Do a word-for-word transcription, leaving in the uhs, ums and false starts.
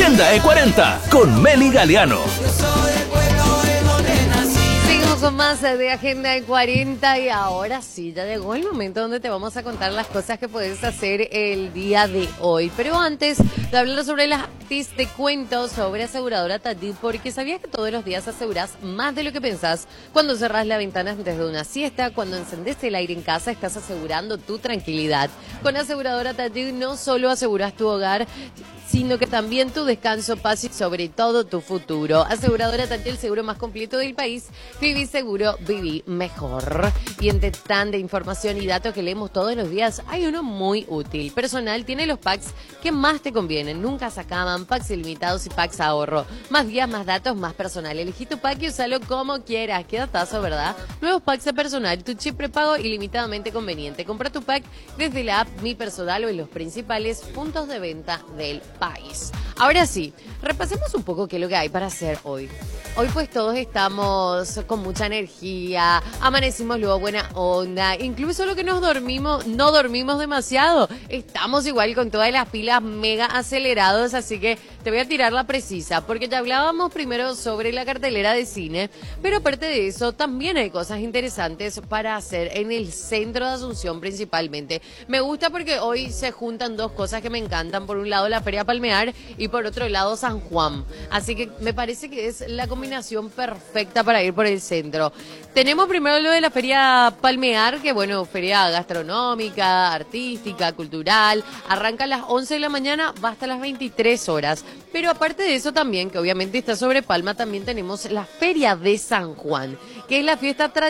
Agenda E cuarenta con Meli Galeano. Seguimos con más de Agenda E cuarenta y ahora sí, ya llegó el momento donde te vamos a contar las cosas que puedes hacer el día de hoy. Pero antes de hablar sobre las apps, te cuento sobre Aseguradora Tati, porque sabías que todos los días aseguras más de lo que pensás. Cuando cerrás la ventana antes de una siesta, cuando encendés el aire en casa, estás asegurando tu tranquilidad. Con Aseguradora Tati no solo aseguras tu hogar, sino que también tu descanso, paz y sobre todo tu futuro. Aseguradora Tati, el seguro más completo del país. Viví seguro, viví mejor. Y entre tanta información y datos que leemos todos los días, hay uno muy útil. Personal tiene los packs que más te convienen. Nunca se acaban, packs ilimitados y packs ahorro. Más días, más datos, más personal. Elegí tu pack y usalo como quieras. Qué datazo, ¿verdad? Nuevos packs de personal, tu chip prepago ilimitadamente conveniente. Compra tu pack desde la app Mi Personal o en los principales puntos de venta del país. Ahora sí, repasemos un poco qué es lo que hay para hacer hoy. Hoy pues todos estamos con mucha energía, amanecimos luego buena onda, incluso lo que nos dormimos, no dormimos demasiado. Estamos igual con todas las pilas mega acelerados, así que te voy a tirar la precisa, porque ya hablábamos primero sobre la cartelera de cine, pero aparte de eso también hay cosas interesantes para hacer en el centro de Asunción principalmente. Me gusta porque hoy se juntan dos cosas que me encantan, por un lado la Feria Palmear y por otro lado San Juan, así que me parece que es la combinación perfecta para ir por el centro. Tenemos primero lo de la Feria Palmear, que bueno, feria gastronómica, artística, cultural, arranca a las once de la mañana, va hasta las veintitrés horas, pero aparte de eso también, que obviamente está sobre Palma, también tenemos la Feria de San Juan, que es la fiesta tradicional